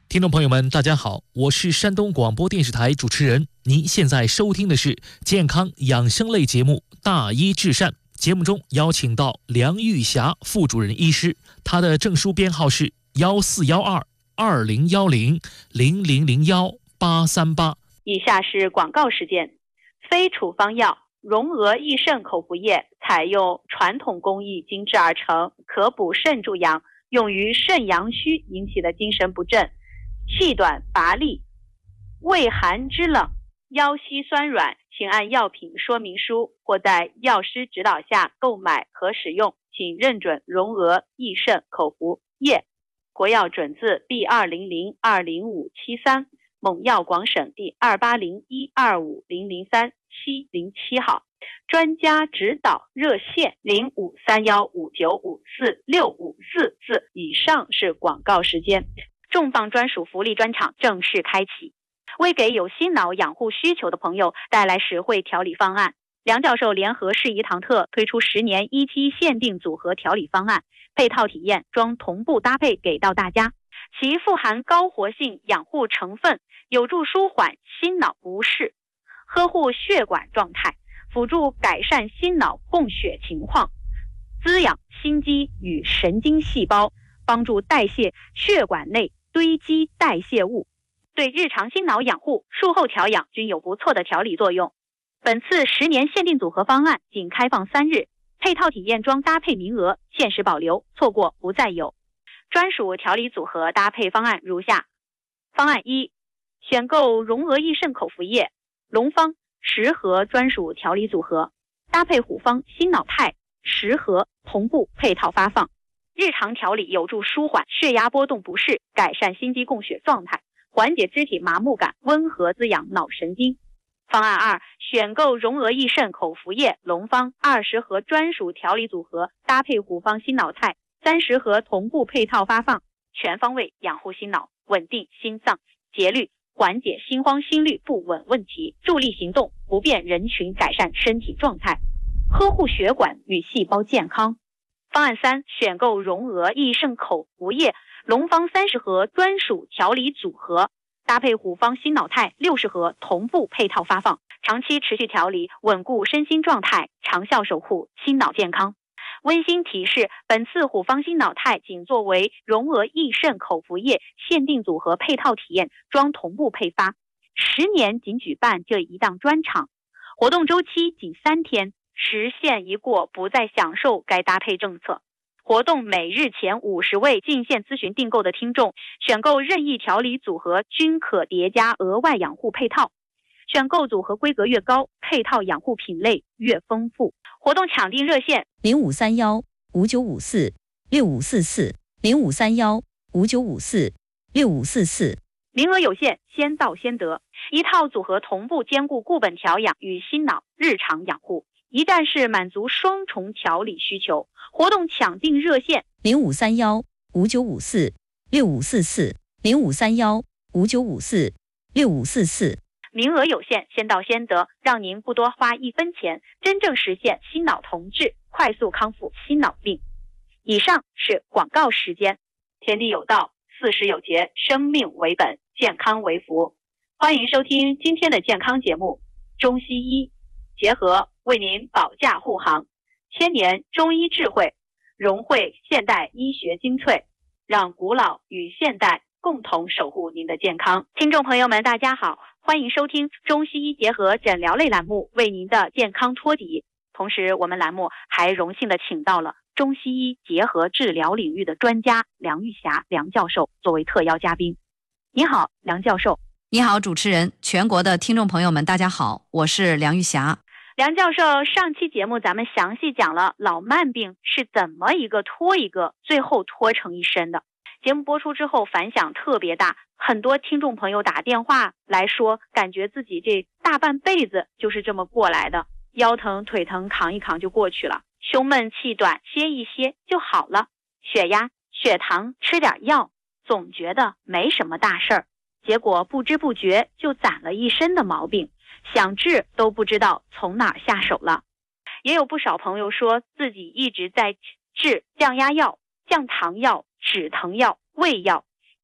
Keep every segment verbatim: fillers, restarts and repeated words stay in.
听众朋友们，大家好，我是山东广播电视台主持人。您现在收听的是健康养生类节目《大医治善》。节目中邀请到梁玉霞副主任医师，她的证书编号是幺四幺二二零幺零零零零幺八三八。 以下是广告时间。非处方药荣娥益肾口服液采用传统工艺精制而成，可补肾助阳，用于肾阳虚引起的精神不振、气短乏力、畏寒肢冷、腰膝酸软，请按药品说明书或在药师指导下购买和使用，请认准荣娥益肾口服液，国药准字 B 二零零二零五七三，蒙药广省第二八零一二五零零三七零七号。专家指导热线零五三幺五九五四六五四四。以上是广告时间。重磅专属福利专场正式开启，为给有心脑养护需求的朋友带来实惠调理方案。梁教授联合适宜堂特推出十年一期限定组合调理方案，配套体验装同步搭配给到大家，其富含高活性养护成分，有助舒缓心脑不适，呵护血管状态，辅助改善心脑供血情况，滋养心肌与神经细胞，帮助代谢血管内堆积代谢物，对日常心脑养护、术后调养均有不错的调理作用。本次十年限定组合方案仅开放三日，配套体验装搭配名额限时保留，错过不再有。专属调理组合搭配方案如下：方案一，选购荣娥益肾口服液、龙方十盒专属调理组合，搭配虎方心脑肽十盒同步配套发放，日常调理有助舒缓血压波动不适，改善心肌供血状态，缓解肢体麻木感，温和滋养脑神经。方案二，选购荣娥益肾口服液、龙方二十盒专属调理组合，搭配虎方心脑肽三十盒同步配套发放，全方位养护心脑，稳定心脏节律，缓解心慌心律不稳问题，助力行动不便人群改善身体状态，呵护血管与细胞健康。方案三，选购荣娥益肾口服液、龙方三十盒专属调理组合，搭配虎方心脑肽六十盒同步配套发放，长期持续调理，稳固身心状态，长效守护心脑健康。温馨提示，本次虎方心脑肽仅作为荣娥益肾口服液限定组合配套体验装同步配发，十年仅举办这一档专场，活动周期仅三天，时限一过不再享受该搭配政策。活动每日前五十位进线咨询订购的听众，选购任意调理组合均可叠加额外养护配套，选购组合规格越高，配套养护品类越丰富。活动抢订热线零五三幺五九五四六五四四零五三幺五九五四六五四四。 名额有限，先到先得。一套组合同步兼顾固本调养与心脑日常养护，一站式满足双重调理需求。活动抢订热线零五三幺五九五四六五四四零五三幺五九五四六五四四。 名额有限，先到先得，让您不多花一分钱，真正实现心脑同治，快速康复心脑病。以上是广告时间。天地有道，四时有节，生命为本，健康为福。欢迎收听今天的健康节目，中西医结合为您保驾护航，千年中医智慧融汇现代医学精粹，让古老与现代共同守护您的健康。听众朋友们，大家好，欢迎收听中西医结合诊疗类栏目，为您的健康托底。同时，我们栏目还荣幸的请到了中西医结合治疗领域的专家梁玉霞梁教授作为特邀嘉宾。你好，梁教授。 你好，主持人，全国的听众朋友们，大家好，我是梁玉霞。 梁教授，上期节目咱们详细讲了老慢病是怎么一个拖一个，最后拖成一身的。节目播出之后反响特别大，很多听众朋友打电话来说，感觉自己这大半辈子就是这么过来的，腰疼腿疼扛一扛就过去了，胸闷气短歇一歇就好了，血压血糖吃点药，总觉得没什么大事儿，结果不知不觉就攒了一身的毛病，想治都不知道从哪儿下手了。也有不少朋友说自己一直在治降压药、降糖药、止疼药、胃药，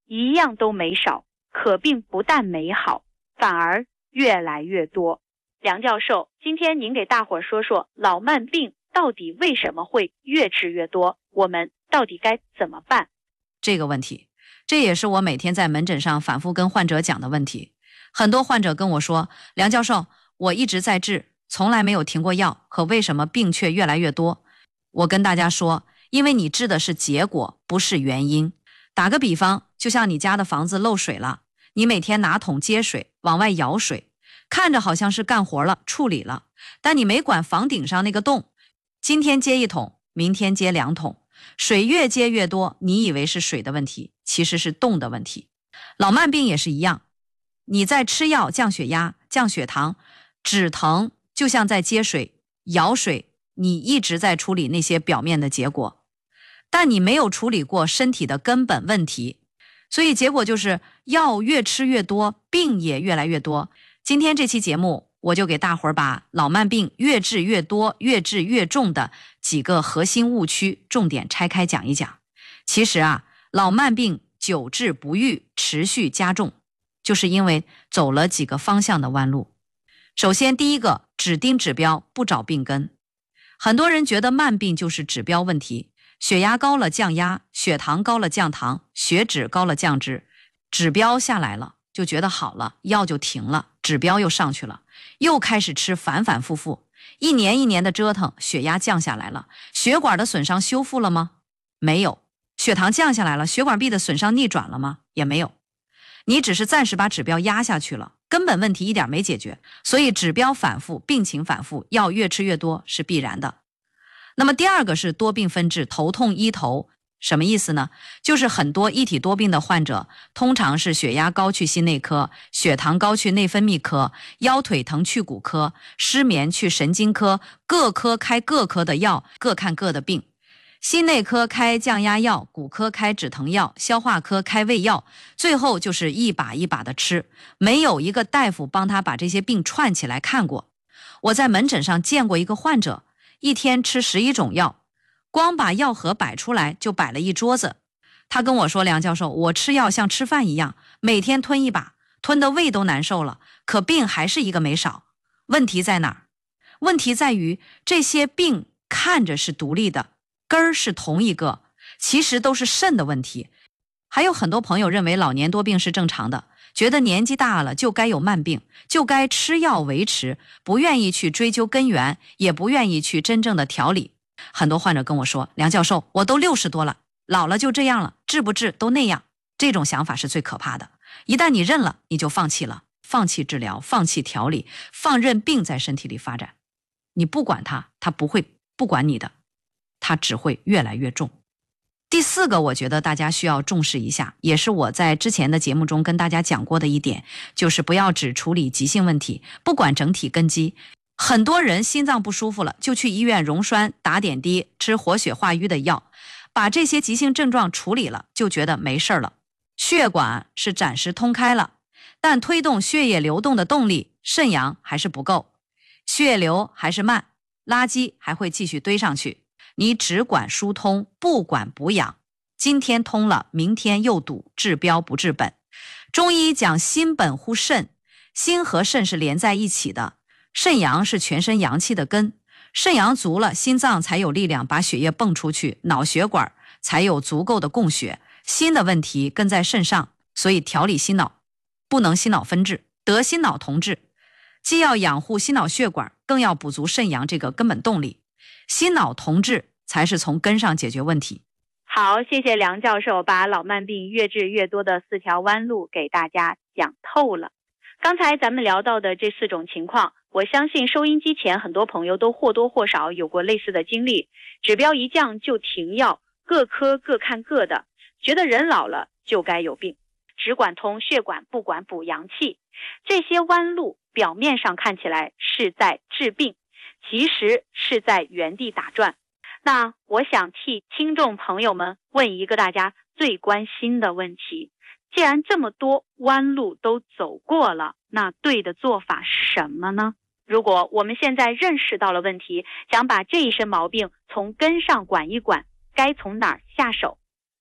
一样都没少，可病不但没好，反而越来越多。梁教授，今天您给大伙儿说说老慢病到底为什么会越治越多，我们到底该怎么办？ 这个问题，这也是我每天在门诊上反复跟患者讲的问题。很多患者跟我说，梁教授，我一直在治，从来没有停过药，可为什么病却越来越多？我跟大家说，因为你治的是结果，不是原因。打个比方，就像你家的房子漏水了，你每天拿桶接水，往外舀水，看着好像是干活了，处理了，但你没管房顶上那个洞，今天接一桶，明天接两桶，水越接越多，你以为是水的问题，其实是洞的问题。老慢病也是一样，你在吃药降血压、降血糖、止疼，就像在接水、舀水，你一直在处理那些表面的结果，但你没有处理过身体的根本问题，所以结果就是药越吃越多，病也越来越多。今天这期节目，我就给大伙儿把老慢病越治越多、越治越重的几个核心误区重点拆开讲一讲。其实啊，老慢病久治不愈，持续加重，就是因为走了几个方向的弯路。首先，第一个，只盯指标，不找病根。很多人觉得慢病就是指标问题，血压高了降压，血糖高了降糖，血脂高了降脂，指标下来了就觉得好了，药就停了，指标又上去了，又开始吃，反反复复，一年一年的折腾，血压降下来了，血管的损伤修复了吗？没有。血糖降下来了，血管壁的损伤逆转了吗？也没有。你只是暂时把指标压下去了，根本问题一点没解决，所以指标反复，病情反复，药越吃越多是必然的。那么第二个是多病分治，头痛医头。什么意思呢？就是很多一体多病的患者，通常是血压高去心内科，血糖高去内分泌科，腰腿疼去骨科，失眠去神经科，各科开各科的药，各看各的病。心内科开降压药，骨科开止疼药，消化科开胃药，最后就是一把一把的吃，没有一个大夫帮他把这些病串起来看过。我在门诊上见过一个患者，一天吃十一种药，光把药盒摆出来就摆了一桌子。他跟我说，梁教授，我吃药像吃饭一样，每天吞一把，吞的胃都难受了，可病还是一个没少。问题在哪儿？问题在于这些病看着是独立的，根儿是同一个，其实都是肾的问题。还有很多朋友认为老年多病是正常的，觉得年纪大了就该有慢病，就该吃药维持，不愿意去追究根源，也不愿意去真正的调理。很多患者跟我说，梁教授，我都六十多了，老了就这样了，治不治都那样。这种想法是最可怕的。一旦你认了，你就放弃了，放弃治疗，放弃调理，放任病在身体里发展。你不管它，它不会不管你的，它只会越来越重。第四个，我觉得大家需要重视一下，也是我在之前的节目中跟大家讲过的一点，就是不要只处理急性问题，不管整体根基。很多人心脏不舒服了，就去医院溶栓、打点滴、吃活血化瘀的药，把这些急性症状处理了，就觉得没事了。血管是暂时通开了，但推动血液流动的动力，肾阳还是不够，血流还是慢，垃圾还会继续堆上去。你只管疏通，不管补养，今天通了，明天又堵，治标不治本。中医讲心本乎肾，心和肾是连在一起的，肾阳是全身阳气的根，肾阳足了，心脏才有力量把血液泵出去，脑血管才有足够的供血。心的问题根在肾上，所以调理心脑不能心脑分治，得心脑同治，既要养护心脑血管，更要补足肾阳这个根本动力。心脑同治才是从根上解决问题。 好，谢谢梁教授把老慢病越治越多的四条弯路给大家讲透了。刚才咱们聊到的这四种情况，我相信收音机前很多朋友都或多或少有过类似的经历，指标一降就停药，各科各看各的，觉得人老了就该有病，只管通血管不管补阳气。这些弯路表面上看起来是在治病，其实是在原地打转。那我想替听众朋友们问一个大家最关心的问题，既然这么多弯路都走过了，那对的做法是什么呢？如果我们现在认识到了问题，想把这一身毛病从根上管一管，该从哪儿下手？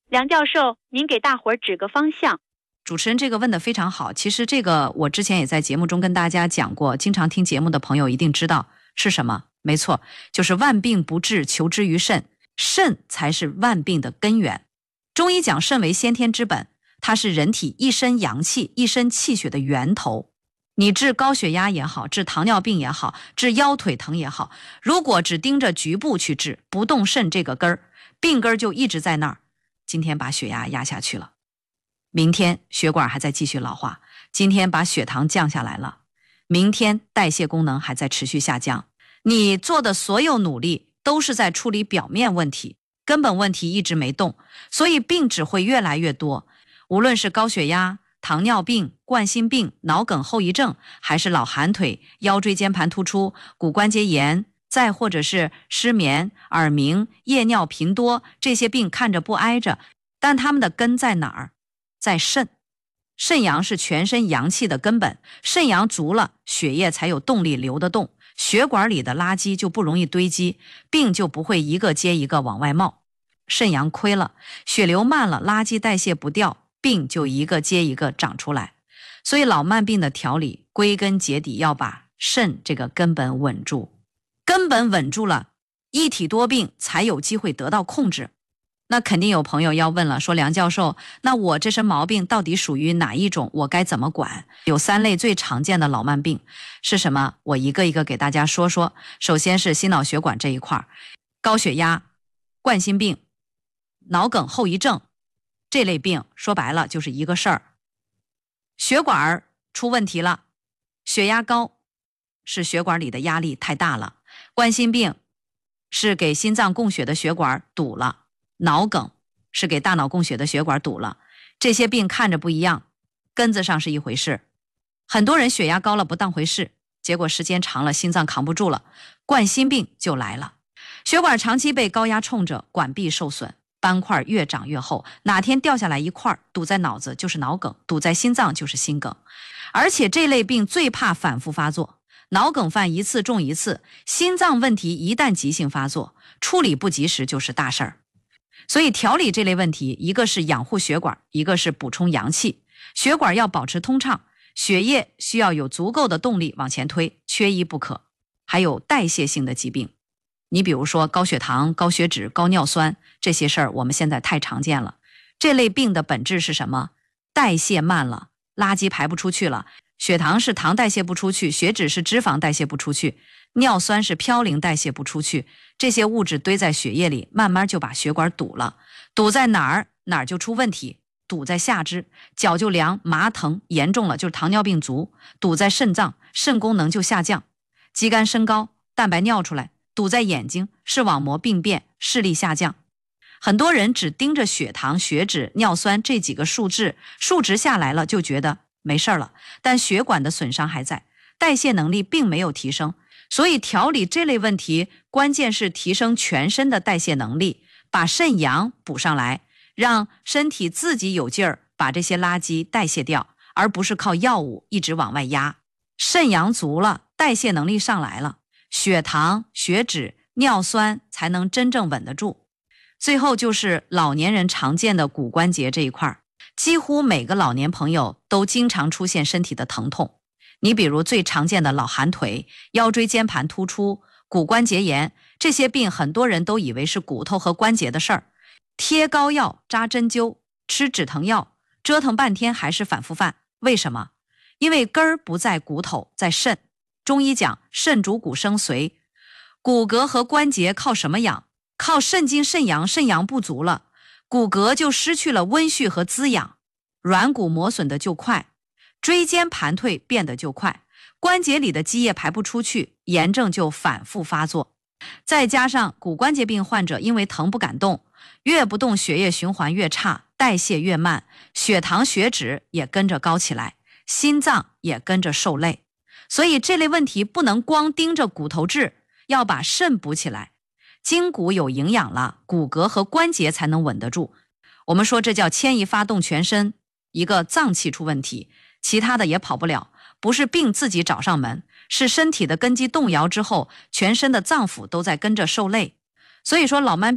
梁教授，您给大伙儿指个方向。 主持人这个问得非常好，其实这个我之前也在节目中跟大家讲过，经常听节目的朋友一定知道是什么。没错，就是万病不治，求之于肾，肾才是万病的根源。中医讲肾为先天之本，它是人体一身阳气、一身气血的源头。你治高血压也好，治糖尿病也好，治腰腿疼也好，如果只盯着局部去治，不动肾这个根儿，病根儿就一直在那儿。今天把血压压下去了，明天血管还在继续老化，今天把血糖降下来了，明天代谢功能还在持续下降。你做的所有努力都是在处理表面问题，根本问题一直没动，所以病只会越来越多。无论是高血压、糖尿病、冠心病、脑梗后遗症，还是老寒腿、腰椎间盘突出、骨关节炎，再或者是失眠、耳鸣、夜尿频多，这些病看着不挨着，但它们的根在哪儿？在肾。肾阳是全身阳气的根本，肾阳足了，血液才有动力流得动，血管里的垃圾就不容易堆积，病就不会一个接一个往外冒。肾阳亏了，血流慢了，垃圾代谢不掉，病就一个接一个长出来。所以老慢病的调理，归根结底要把肾这个根本稳住，根本稳住了，一体多病才有机会得到控制。那肯定有朋友要问了，说梁教授，那我这身毛病到底属于哪一种？我该怎么管？有三类最常见的老慢病是什么？我一个一个给大家说说。首先是心脑血管这一块，高血压、冠心病、脑梗后遗症，这类病说白了就是一个事儿，血管出问题了，血压高是血管里的压力太大了，冠心病是给心脏供血的血管堵了，脑梗是给大脑供血的血管堵了。这些病看着不一样，根子上是一回事。很多人血压高了不当回事，结果时间长了心脏扛不住了，冠心病就来了。血管长期被高压冲着，管壁受损，斑块越长越厚，哪天掉下来一块，堵在脑子就是脑梗，堵在心脏就是心梗。而且这类病最怕反复发作，脑梗犯一次中一次，心脏问题一旦急性发作，处理不及时就是大事儿。所以调理这类问题，一个是养护血管，一个是补充阳气。血管要保持通畅，血液需要有足够的动力往前推，缺一不可。还有代谢性的疾病，你比如说高血糖、高血脂、高尿酸，这些事儿我们现在太常见了。这类病的本质是什么？代谢慢了，垃圾排不出去了。血糖是糖代谢不出去，血脂是脂肪代谢不出去，尿酸是嘌呤代谢不出去，这些物质堆在血液里，慢慢就把血管堵了。堵在哪儿，哪儿就出问题。堵在下肢，脚就凉、麻疼，严重了就是糖尿病足。堵在肾脏，肾功能就下降，肌酐升高，蛋白尿出来。堵在眼睛，视网膜病变，视力下降。很多人只盯着血糖、血脂、尿酸这几个数值，数值下来了就觉得没事了，但血管的损伤还在，代谢能力并没有提升。所以调理这类问题，关键是提升全身的代谢能力，把肾阳补上来，让身体自己有劲儿把这些垃圾代谢掉，而不是靠药物一直往外压。肾阳足了，代谢能力上来了，血糖、血脂、尿酸才能真正稳得住。最后就是老年人常见的骨关节这一块，几乎每个老年朋友都经常出现身体的疼痛。你比如最常见的老寒腿、腰椎间盘突出、骨关节炎，这些病很多人都以为是骨头和关节的事儿，贴膏药、扎针灸、吃止疼药，折腾半天还是反复犯。为什么？因为根儿不在骨头，在肾。中医讲肾主骨生髓，骨骼和关节靠什么养？靠肾精肾阳，肾阳不足了，骨骼就失去了温煦和滋养，软骨磨损的就快，椎间盘退变得就快，关节里的积液排不出去，炎症就反复发作。再加上骨关节病患者因为疼不敢动，越不动血液循环越差，代谢越慢，血糖血脂也跟着高起来，心脏也跟着受累。所以这类问题不能光盯着骨头治，要把肾补起来，筋骨有营养了，骨骼和关节才能稳得住。我们说这叫牵一发动全身，一个脏器出问题，其他的也跑不了，不是病自己找上门，是身体的根基动摇之后，全身的脏腑都在跟着受累。所以说老慢病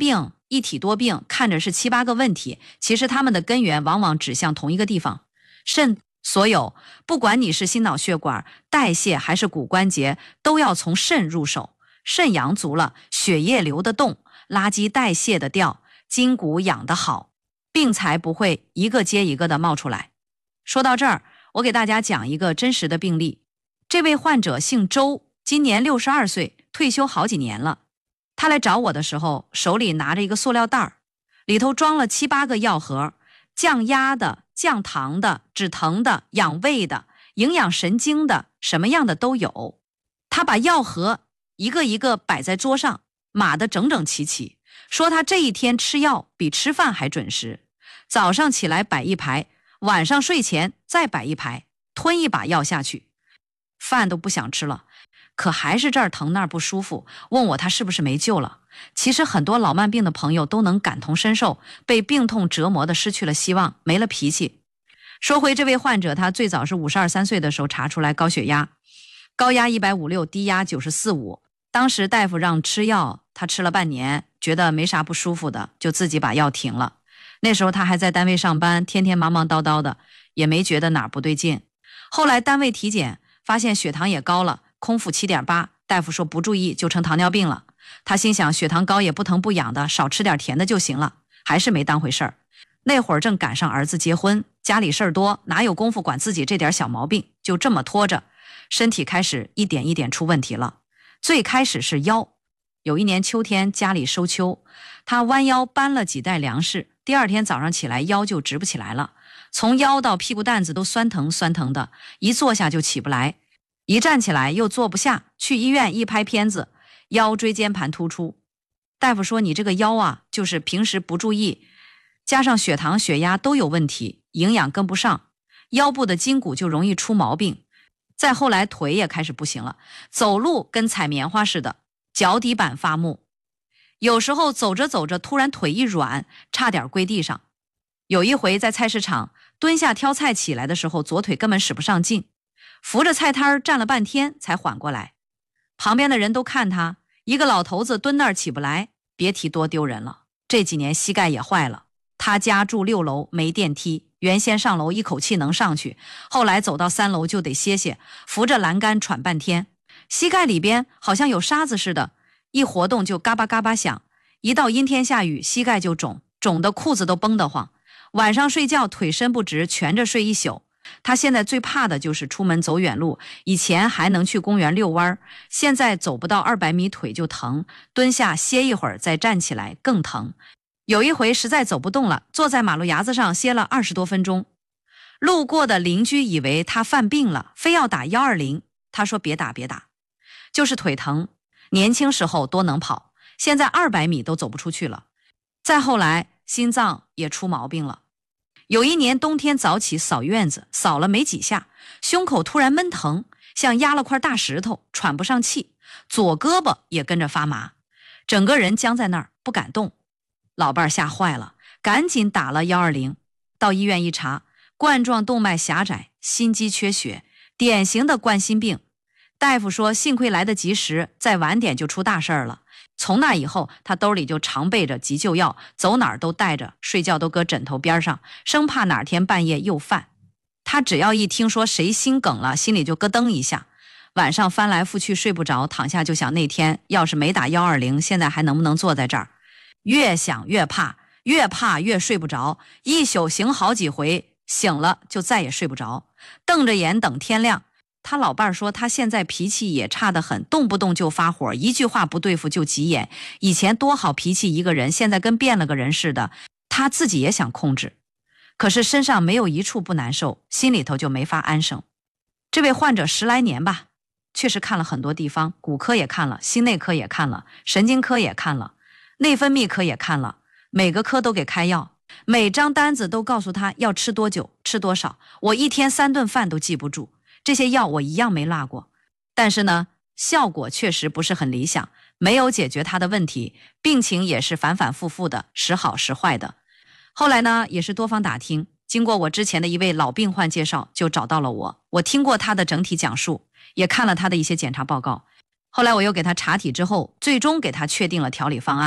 一体多病，看着是七八个问题，其实它们的根源往往指向同一个地方，肾。所有不管你是心脑血管、代谢还是骨关节，都要从肾入手。肾阳足了，血液流得动，垃圾代谢的掉，筋骨养得好，病才不会一个接一个的冒出来。说到这儿，我给大家讲一个真实的病例。这位患者姓周，今年六十二岁，退休好几年了。他来找我的时候，手里拿着一个塑料袋，里头装了七八个药盒，降压的、降糖的、止疼的、养胃的、营养神经的，什么样的都有。他把药盒一个一个摆在桌上，码得整整齐齐，说他这一天吃药比吃饭还准时，早上起来摆一排，晚上睡前再摆一排，吞一把药下去，饭都不想吃了，可还是这儿疼那儿不舒服，问我他是不是没救了。其实很多老慢病的朋友都能感同身受，被病痛折磨的失去了希望，没了脾气。说回这位患者，他最早是五十二三岁的时候查出来高血压，高压一百五十六，低压九十四五。当时大夫让吃药，他吃了半年，觉得没啥不舒服的，就自己把药停了。那时候他还在单位上班，天天忙忙叨叨的，也没觉得哪儿不对劲。后来单位体检发现血糖也高了，空腹 七点八， 大夫说不注意就成糖尿病了。他心想血糖高也不疼不痒的，少吃点甜的就行了，还是没当回事儿。那会儿正赶上儿子结婚，家里事儿多，哪有功夫管自己这点小毛病，就这么拖着，身体开始一点一点出问题了。最开始是腰，有一年秋天家里收秋，他弯腰搬了几袋粮食，第二天早上起来腰就直不起来了，从腰到屁股蛋子都酸疼酸疼的，一坐下就起不来，一站起来又坐不下，去医院一拍片子，腰椎间盘突出。大夫说你这个腰啊，就是平时不注意，加上血糖血压都有问题，营养跟不上，腰部的筋骨就容易出毛病。再后来腿也开始不行了，走路跟踩棉花似的，脚底板发木，有时候走着走着突然腿一软，差点跪地上。有一回在菜市场蹲下挑菜起来的时候，左腿根本使不上劲，扶着菜摊站了半天才缓过来。旁边的人都看他，一个老头子蹲那儿起不来，别提多丢人了。这几年膝盖也坏了，他家住六楼没电梯，原先上楼一口气能上去，后来走到三楼就得歇歇，扶着栏杆喘半天，膝盖里边好像有沙子似的，一活动就嘎巴嘎巴响，一到阴天下雨膝盖就肿，肿的裤子都绷得慌，晚上睡觉腿伸不直，蜷着睡一宿。他现在最怕的就是出门走远路，以前还能去公园遛弯，现在走不到二百米腿就疼，蹲下歇一会儿再站起来更疼。有一回实在走不动了，坐在马路牙子上歇了二十多分钟，路过的邻居以为他犯病了，非要打一二零，他说别打别打，就是腿疼，年轻时候多能跑，现在二百米都走不出去了。再后来心脏也出毛病了，有一年冬天早起扫院子，扫了没几下，胸口突然闷疼，像压了块大石头，喘不上气，左胳膊也跟着发麻，整个人僵在那儿不敢动。老伴儿吓坏了，赶紧打了一二零，到医院一查，冠状动脉狭窄，心肌缺血，典型的冠心病。大夫说幸亏来得及时，再晚点就出大事儿了。从那以后，他兜里就常备着急救药，走哪儿都带着，睡觉都搁枕头边上，生怕哪天半夜又犯。他只要一听说谁心梗了，心里就咯噔一下，晚上翻来覆去睡不着，躺下就想那天要是没打一二零，现在还能不能坐在这儿。越想越怕，越怕越睡不着，一宿醒好几回，醒了就再也睡不着，瞪着眼等天亮。他老伴儿说他现在脾气也差得很，动不动就发火，一句话不对付就急眼，以前多好脾气一个人，现在跟变了个人似的，他自己也想控制，可是身上没有一处不难受，心里头就没法安生。这位患者十来年吧，确实看了很多地方，骨科也看了，心内科也看了，神经科也看了，内分泌科也看了，每个科都给开药，每张单子都告诉他要吃多久吃多少，我一天三顿饭都记不住，这些药我一样没落过，但是呢效果确实不是很理想，没有解决他的问题，病情也是反反复复的，时好时坏的。后来呢也是多方打听，经过我之前的一位老病患介绍，就找到了我，我听过他的整体讲述，也看了他的一些检查报告，后来我又给他查体之后，最终给他确定了调理方案。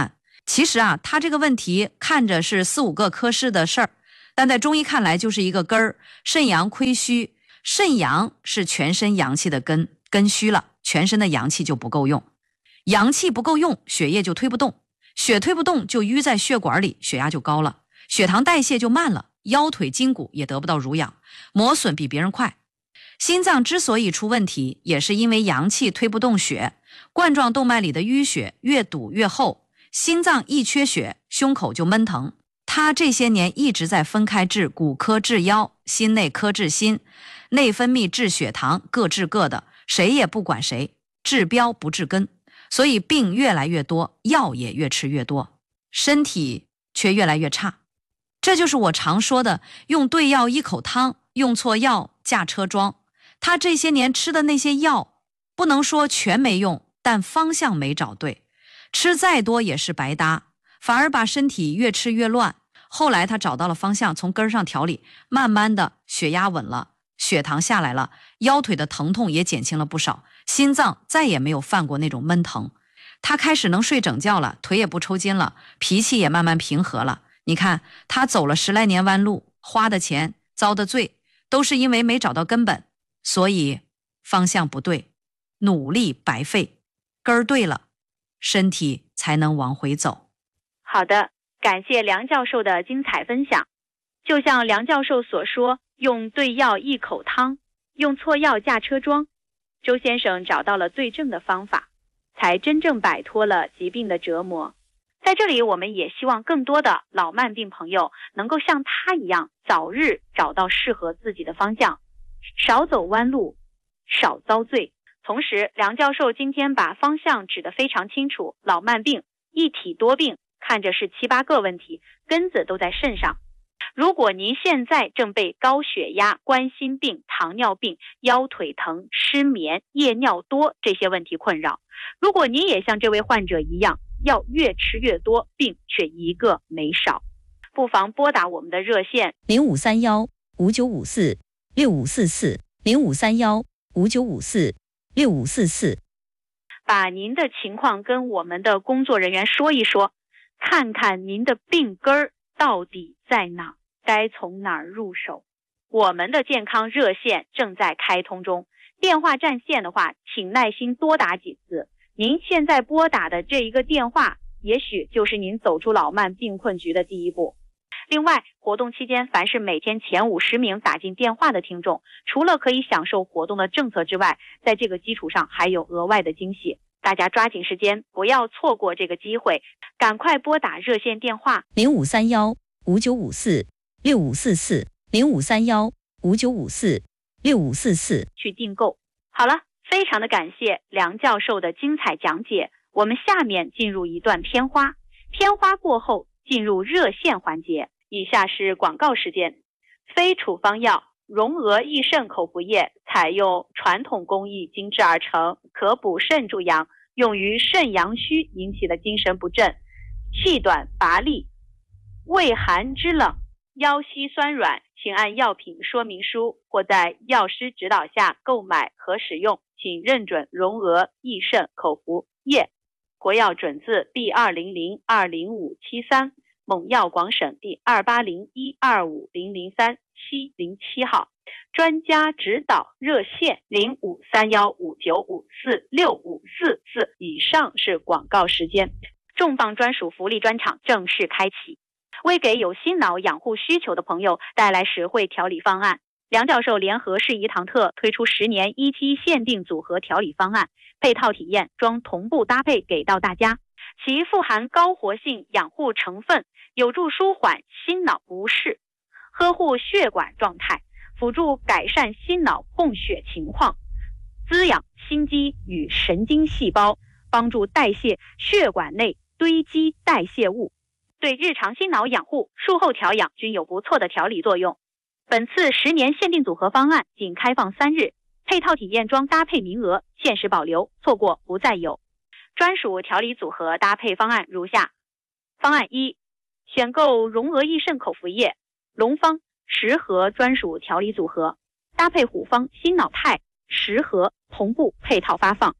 其实啊，他这个问题看着是四五个科室的事儿，但在中医看来就是一个根儿，肾阳亏虚。肾阳是全身阳气的根，根虚了，全身的阳气就不够用，阳气不够用，血液就推不动，血推不动就淤在血管里，血压就高了，血糖代谢就慢了，腰腿筋骨也得不到濡养，磨损比别人快。心脏之所以出问题，也是因为阳气推不动血，冠状动脉里的淤血越堵越厚，心脏一缺血，胸口就闷疼。他这些年一直在分开治骨科治腰，心内科治心，内分泌治血糖，各治各的，谁也不管谁，治标不治根，所以病越来越多，药也越吃越多，身体却越来越差。这就是我常说的用对药一口汤，用错药驾车庄。他这些年吃的那些药，不能说全没用，但方向没找对，吃再多也是白搭，反而把身体越吃越乱。后来他找到了方向，从根上调理，慢慢的血压稳了，血糖下来了，腰腿的疼痛也减轻了不少，心脏再也没有犯过那种闷疼。他开始能睡整觉了，腿也不抽筋了，脾气也慢慢平和了。你看他走了十来年弯路，花的钱遭的罪，都是因为没找到根本，所以方向不对，努力白费，根儿对了，身体才能往回走。 好的，感谢梁教授的精彩分享。就像梁教授所说，用对药一口汤，用错药驾车庄。周先生找到了最正的方法，才真正摆脱了疾病的折磨。在这里，我们也希望更多的老慢病朋友能够像他一样，早日找到适合自己的方向，少走弯路，少遭罪。同时，梁教授今天把方向指得非常清楚，老慢病一体多病，看着是七八个问题，根子都在肾上。如果您现在正被高血压、冠心病、糖尿病、腰腿疼、失眠、夜尿多这些问题困扰，如果您也像这位患者一样，药越吃越多，病却一个没少，不妨拨打我们的热线零五三幺五九五四六五四四零五三幺五九五四六五四四， 把您的情况跟我们的工作人员说一说，看看您的病根儿到底在哪，该从哪儿入手。我们的健康热线正在开通中，电话占线的话，请耐心多打几次。您现在拨打的这一个电话，也许就是您走出老慢病困局的第一步。另外，活动期间，凡是每天前五十名打进电话的听众，除了可以享受活动的政策之外，在这个基础上还有额外的惊喜。大家抓紧时间，不要错过这个机会，赶快拨打热线电话零五三幺五九五四六五四四零五三幺五九五四六五四四去订购。好了，非常的感谢梁教授的精彩讲解，我们下面进入一段片花，片花过后进入热线环节。以下是广告时间。非处方药荣娥益肾口服液采用传统工艺精制而成，可补肾助阳，用于肾阳虚引起的精神不振、气短乏力、畏寒肢冷、腰膝酸软，请按药品说明书或在药师指导下购买和使用，请认准荣娥益肾口服液，国药准字 B 二零零二零五七三，蒙药广审第二八零一二五零零三七零七号，专家指导热线零五三幺五九五四六五四四。以上是广告时间，重磅专属福利专场正式开启，为给有心脑养护需求的朋友带来实惠调理方案。梁教授联合适宜堂特推出十年一期限定组合调理方案，配套体验装同步搭配给到大家，其富含高活性养护成分，有助舒缓心脑不适，呵护血管状态，辅助改善心脑供血情况，滋养心肌与神经细胞，帮助代谢血管内堆积代谢物，对日常心脑养护、术后调养均有不错的调理作用。本次十年限定组合方案仅开放三日，配套体验装搭配名额限时保留，错过不再有。专属调理组合搭配方案如下：方案一，选购荣娥益肾口服液、龙方十盒专属调理组合，搭配虎方心脑肽十盒同步配套发放。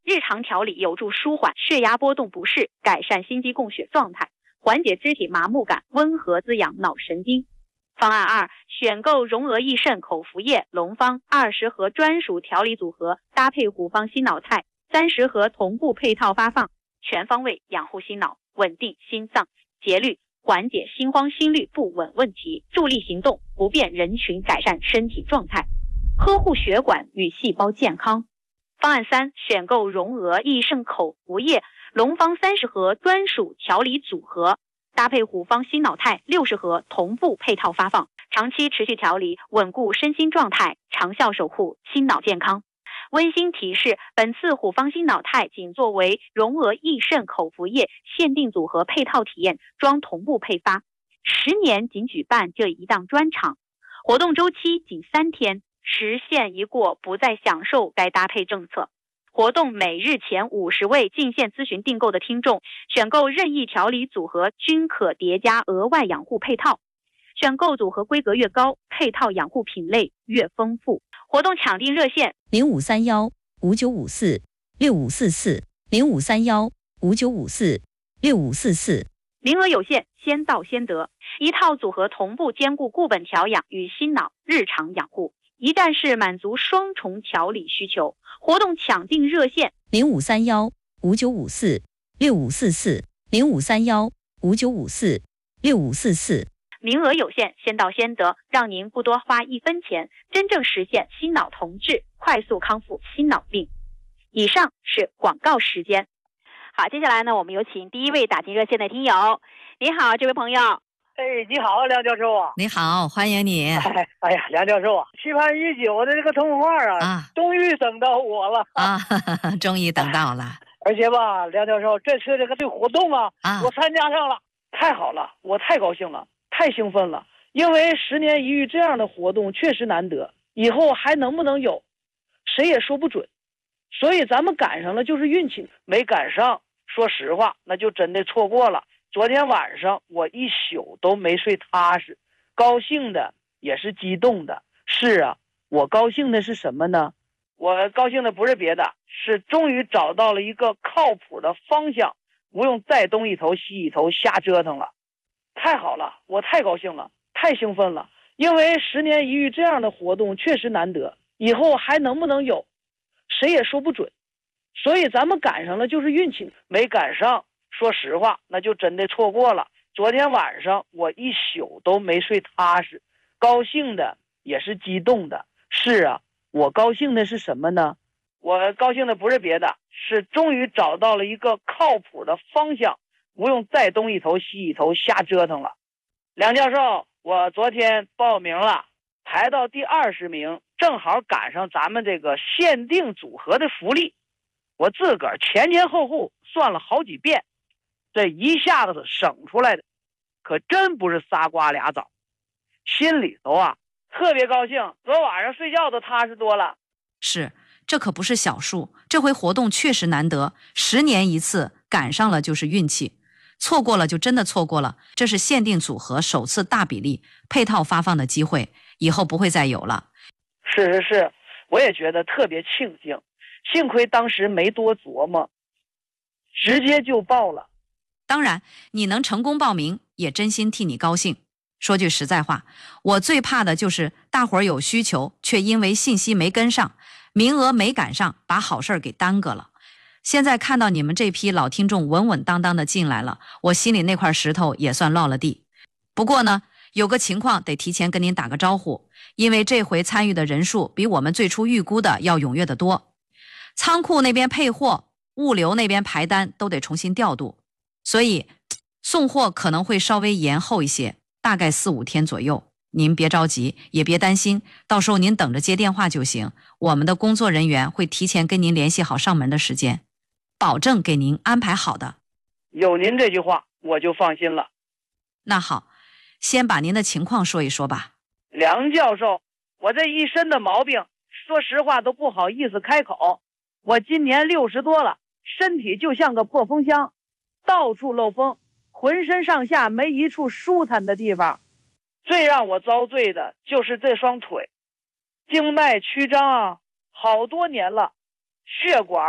日常调理有助舒缓血压波动不适，改善心肌供血状态，缓解肢体麻木感，温和滋养脑神经。方案二，选购荣额益肾口服液龙方二十盒专属调理组合，搭配虎方心脑肽三十盒同步配套发放，全方位养护心脑，稳定心脏节律，缓解心慌心律不稳问题，助力行动不便人群改善身体状态，呵护血管与细胞健康。方案三，选购荣额益肾口服液龙方三十盒专属调理组合，搭配虎方心脑肽六十盒同步配套发放，长期持续调理，稳固身心状态，长效守护心脑健康。温馨提示，本次虎方心脑肽仅作为荣额益肾口服液限定组合配套体验装同步配发，十年仅举办这一档专场，活动周期仅三天，时限一过不再享受该搭配政策。活动每日前五十位进线咨询订购的听众，选购任意调理组合均可叠加额外养护配套，选购组合规格越高，配套养护品类越丰富。活动抢订热线零五三幺五九五四六五四四零五三幺五九五四六五四四， 名额有限，先到先得。一套组合同步兼顾固本调养与心脑日常养护，一站式满足双重调理需求。活动抢订热线零五三幺五九五四六五四四零五三幺五九五四六五四四。 名额有限，先到先得，让您不多花一分钱，真正实现心脑同治，快速康复心脑病。以上是广告时间。好，接下来呢，我们有请第一位打进热线的听友。你好，这位朋友。 哎，你好，梁教授啊！ 你好，欢迎你。 哎，哎呀，梁教授啊，期盼已久的这个通话啊，啊终于等到我了啊！终于等到了。 而且吧，梁教授，这次这个这活动啊，啊我参加上了，太好了，我太高兴了，太兴奋了。因为十年一遇这样的活动确实难得，以后还能不能有，谁也说不准。所以咱们赶上了就是运气，没赶上，说实话，那就真的错过了。昨天晚上我一宿都没睡踏实，高兴的也是激动的。是啊，我高兴的是什么呢？我高兴的不是别的，是终于找到了一个靠谱的方向，不用再东一头西一头瞎折腾了。太好了，我太高兴了，太兴奋了。因为十年一遇这样的活动确实难得，以后还能不能有，谁也说不准。所以咱们赶上了就是运气，没赶上，说实话，那就真的错过了。昨天晚上我一宿都没睡踏实，高兴的也是激动的。是啊，我高兴的是什么呢？我高兴的不是别的，是终于找到了一个靠谱的方向，不用再东一头西一头瞎折腾了。梁教授，我昨天报名了，排到第二十名，正好赶上咱们这个限定组合的福利。我自个儿前前后后算了好几遍，这一下子省出来的可真不是仨瓜俩枣，心里头啊特别高兴，昨晚上睡觉都踏实多了。 是，这可不是小数，这回活动确实难得，十年一次，赶上了就是运气，错过了就真的错过了。这是限定组合首次大比例配套发放的机会，以后不会再有了。 是是是，我也觉得特别庆幸，幸亏当时没多琢磨，直接就报了。 当然，你能成功报名，也真心替你高兴。说句实在话，我最怕的就是大伙儿有需求，却因为信息没跟上，名额没赶上，把好事儿给耽搁了。现在看到你们这批老听众稳稳当当的进来了，我心里那块石头也算落了地。不过呢，有个情况得提前跟您打个招呼，因为这回参与的人数比我们最初预估的要踊跃得多，仓库那边配货，物流那边排单都得重新调度，所以送货可能会稍微延后一些，大概四五天左右。您别着急，也别担心，到时候您等着接电话就行，我们的工作人员会提前跟您联系好上门的时间，保证给您安排好的。 有您这句话我就放心了。 那好，先把您的情况说一说吧。 梁教授，我这一身的毛病说实话都不好意思开口。我今年六十多了，身体就像个破风箱，到处漏风，浑身上下没一处舒坦的地方。最让我遭罪的就是这双腿，静脉曲张啊，好多年了，血管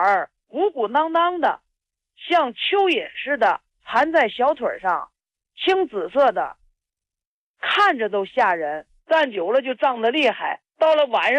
鼓鼓囊囊的，像蚯蚓似的缠在小腿上，青紫色的，看着都吓人，站久了就胀得厉害。到了晚上